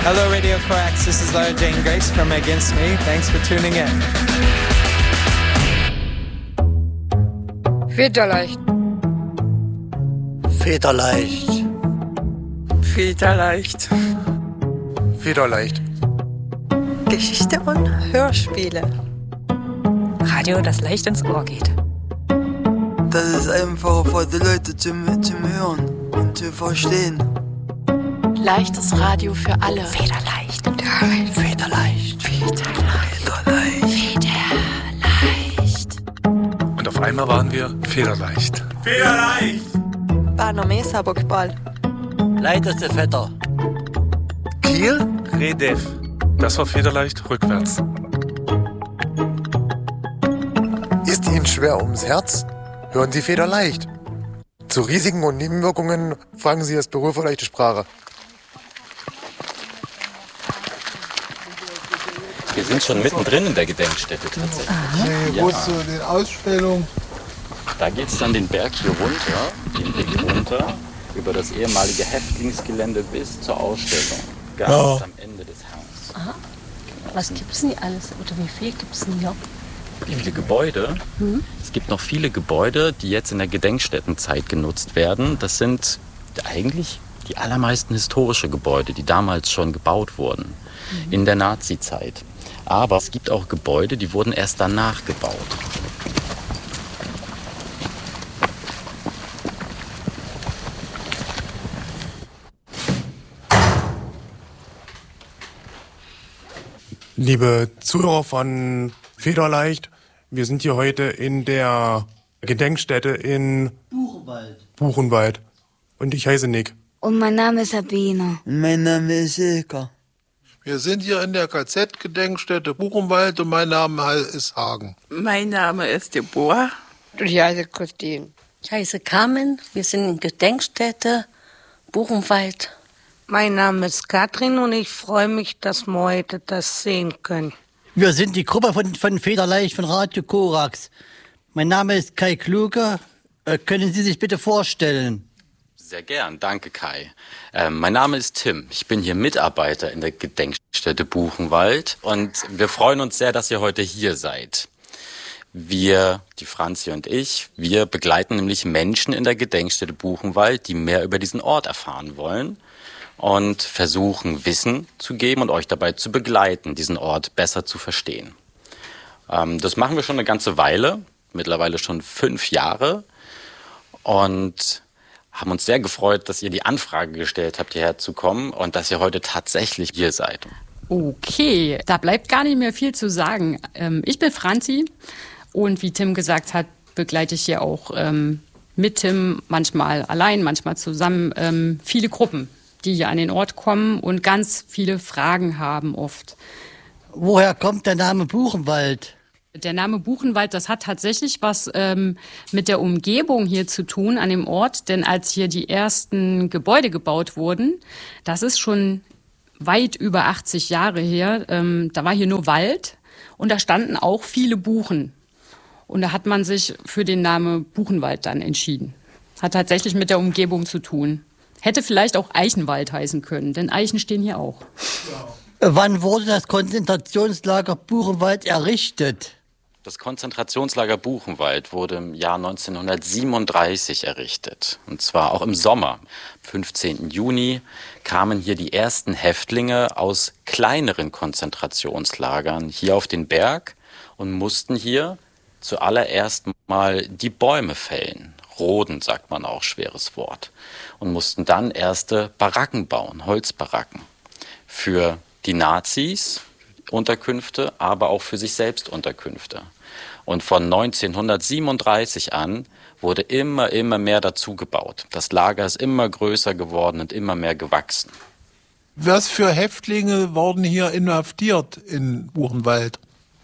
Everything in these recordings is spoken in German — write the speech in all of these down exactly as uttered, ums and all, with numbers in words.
Hello, Radio Coax. This is Lara Jane Grace from Against Me. Thanks for tuning in. Federleicht. Federleicht. Federleicht. Federleicht. Geschichte und Hörspiele. Radio, das leicht ins Ohr geht. Das ist einfacher für die Leute zum, zum Hören und zu verstehen. Leichtes Radio für alle. Federleicht. Federleicht. Federleicht. Federleicht. Federleicht. Und auf einmal waren wir federleicht. Federleicht! Barnomesa Bockball. Leichteste Vetter. Kiel? Redef. Das war federleicht rückwärts. Ist Ihnen schwer ums Herz? Hören Sie federleicht. Zu Risiken und Nebenwirkungen fragen Sie das Büro für leichte Sprache. Wir sind schon mittendrin in der Gedenkstätte tatsächlich. Nee, Ja. wo ist so die Ausstellung? Da geht es dann den Berg hier runter, den Weg runter, über das ehemalige Häftlingsgelände bis zur Ausstellung. Ganz Ja. am Ende des Hangs. Aha. Was gibt's denn hier alles? Oder wie viel gibt's denn hier? Wie viele Gebäude? Mhm. Es gibt noch viele Gebäude, die jetzt in der Gedenkstättenzeit genutzt werden. Das sind eigentlich die allermeisten historische Gebäude, die damals schon gebaut wurden, mhm. in der Nazi-Zeit. Aber es gibt auch Gebäude, die wurden erst danach gebaut. Liebe Zuhörer von Federleicht, wir sind hier heute in der Gedenkstätte in Buchenwald. Buchenwald. Und ich heiße Nick. Und mein Name ist Sabine. Und mein Name ist Silke. Wir sind hier in der K Z-Gedenkstätte Buchenwald und mein Name ist Hagen. Mein Name ist Deborah. Und ich heiße Christine. Ich heiße Carmen. Wir sind in Gedenkstätte Buchenwald. Mein Name ist Katrin und ich freue mich, dass wir heute das sehen können. Wir sind die Gruppe von, von Federleicht von Radio Korax. Mein Name ist Kai Kluge. Äh, können Sie sich bitte vorstellen? Sehr gern, danke Kai. Ähm, mein Name ist Tim. Ich bin hier Mitarbeiter in der Gedenkstätte Buchenwald und wir freuen uns sehr, dass ihr heute hier seid. Wir, die Franzi und ich, wir begleiten nämlich Menschen in der Gedenkstätte Buchenwald, die mehr über diesen Ort erfahren wollen und versuchen, Wissen zu geben und euch dabei zu begleiten, diesen Ort besser zu verstehen. Ähm, das machen wir schon eine ganze Weile, mittlerweile schon fünf Jahre und haben uns sehr gefreut, dass ihr die Anfrage gestellt habt, hierher zu kommen und dass ihr heute tatsächlich hier seid. Okay, da bleibt gar nicht mehr viel zu sagen. Ähm, ich bin Franzi und wie Tim gesagt hat, begleite ich hier auch ähm, mit Tim, manchmal allein, manchmal zusammen, ähm, viele Gruppen, die hier an den Ort kommen und ganz viele Fragen haben oft. Woher kommt der Name Buchenwald? Der Name Buchenwald, das hat tatsächlich was ähm, mit der Umgebung hier zu tun an dem Ort. Denn als hier die ersten Gebäude gebaut wurden, das ist schon weit über achtzig Jahre her, ähm, da war hier nur Wald und da standen auch viele Buchen. Und da hat man sich für den Namen Buchenwald dann entschieden. Hat tatsächlich mit der Umgebung zu tun. Hätte vielleicht auch Eichenwald heißen können, denn Eichen stehen hier auch. Ja. Wann wurde das Konzentrationslager Buchenwald errichtet? Das Konzentrationslager Buchenwald wurde im Jahr neunzehnhundertsiebenunddreißig errichtet. Und zwar auch im Sommer. Am fünfzehnten Juni kamen hier die ersten Häftlinge aus kleineren Konzentrationslagern hier auf den Berg und mussten hier zuallererst mal die Bäume fällen. Roden, sagt man auch, schweres Wort. Und mussten dann erste Baracken bauen, Holzbaracken. Für die Nazis Unterkünfte, aber auch für sich selbst Unterkünfte. Und von neunzehnhundertsiebenunddreißig an wurde immer, immer mehr dazu gebaut. Das Lager ist immer größer geworden und immer mehr gewachsen. Was für Häftlinge wurden hier inhaftiert in Buchenwald?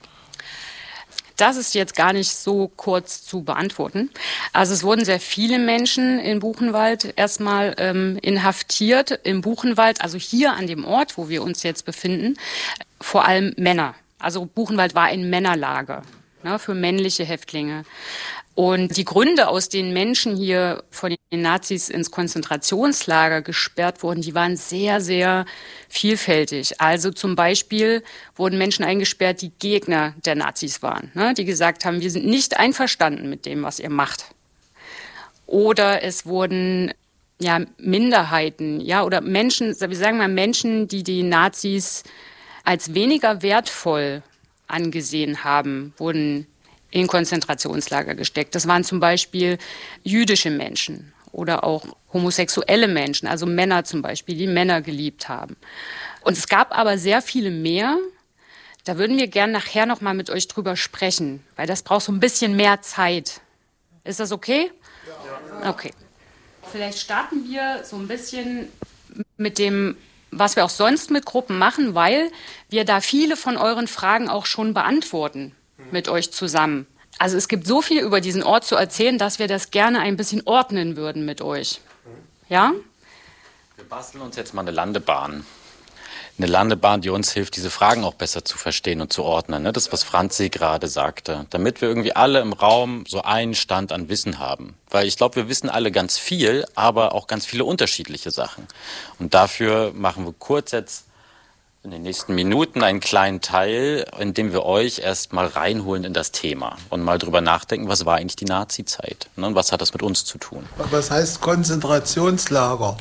Das ist jetzt gar nicht so kurz zu beantworten. Also es wurden sehr viele Menschen in Buchenwald erstmal ähm, inhaftiert. Im Buchenwald, also hier an dem Ort, wo wir uns jetzt befinden, vor allem Männer. Also Buchenwald war ein Männerlager, ne, für männliche Häftlinge. Und die Gründe, aus denen Menschen hier von den Nazis ins Konzentrationslager gesperrt wurden, die waren sehr, sehr vielfältig. Also zum Beispiel wurden Menschen eingesperrt, die Gegner der Nazis waren, ne? Die gesagt haben, wir sind nicht einverstanden mit dem, was ihr macht. Oder es wurden ja Minderheiten, ja, oder Menschen, wir sagen mal Menschen, die die Nazis als weniger wertvoll angesehen haben, wurden in Konzentrationslager gesteckt. Das waren zum Beispiel jüdische Menschen oder auch homosexuelle Menschen, also Männer zum Beispiel, die Männer geliebt haben. Und es gab aber sehr viele mehr. Da würden wir gern nachher noch mal mit euch drüber sprechen, weil das braucht so ein bisschen mehr Zeit. Ist das okay? Ja. Okay. Vielleicht starten wir so ein bisschen mit dem, was wir auch sonst mit Gruppen machen, weil wir da viele von euren Fragen auch schon beantworten mit euch zusammen. Also es gibt so viel über diesen Ort zu erzählen, dass wir das gerne ein bisschen ordnen würden mit euch. Ja? Wir basteln uns jetzt mal eine Landebahn. Eine Landebahn, die uns hilft, diese Fragen auch besser zu verstehen und zu ordnen. Ne? Das, was Franzi gerade sagte. Damit wir irgendwie alle im Raum so einen Stand an Wissen haben. Weil ich glaube, wir wissen alle ganz viel, aber auch ganz viele unterschiedliche Sachen. Und dafür machen wir kurz jetzt in den nächsten Minuten einen kleinen Teil, in dem wir euch erst mal reinholen in das Thema und mal drüber nachdenken, was war eigentlich die Nazi-Zeit, ne? Und was hat das mit uns zu tun? Was heißt Konzentrationslager?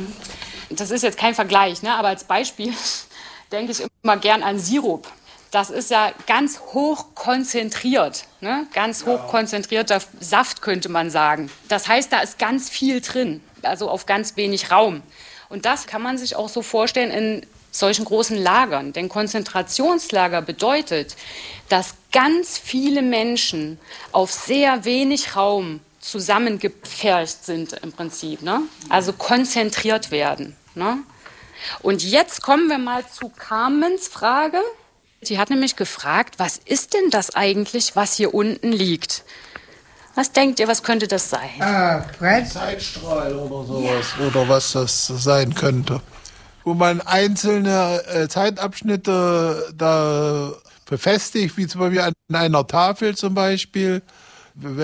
Das ist jetzt kein Vergleich, ne? Aber als Beispiel denke ich immer gern an Sirup. Das ist ja ganz hoch konzentriert, ne? Ganz hoch konzentrierter Saft, könnte man sagen. Das heißt, da ist ganz viel drin, also auf ganz wenig Raum. Und das kann man sich auch so vorstellen in solchen großen Lagern. Denn Konzentrationslager bedeutet, dass ganz viele Menschen auf sehr wenig Raum zusammengepfercht sind im Prinzip, ne? Also konzentriert werden, ne? Und jetzt kommen wir mal zu Carmens Frage. Sie hat nämlich gefragt, was ist denn das eigentlich, was hier unten liegt? Was denkt ihr, was könnte das sein? Ah, ein Zeitstrahl oder sowas. Ja. Oder was das sein könnte. Wo man einzelne äh, Zeitabschnitte da befestigt, wie zum Beispiel an einer Tafel zum Beispiel.